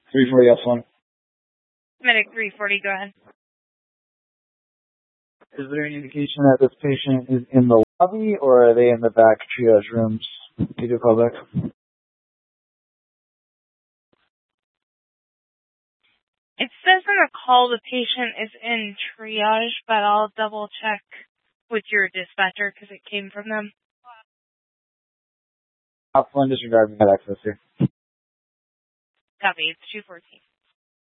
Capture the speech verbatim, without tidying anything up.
three forty S one. Medic three forty, go ahead. Is there any indication that this patient is in the lobby, or are they in the back triage rooms? Do you call back? It says in the call the patient is in triage, but I'll double check with your dispatcher because it came from them. Alpha one, disregard, we got access here. Copy, it's two fourteen.